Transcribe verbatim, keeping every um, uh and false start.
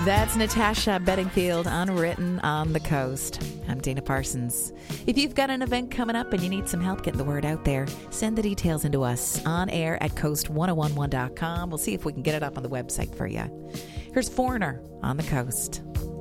That's Natasha Bedingfield, Unwritten on the Coast. I'm Dana Parsons. If you've got an event coming up and you need some help getting the word out there, send the details into us on air at coast ten eleven dot com. We'll see if we can get it up on the website for you. Here's Foreigner on the Coast.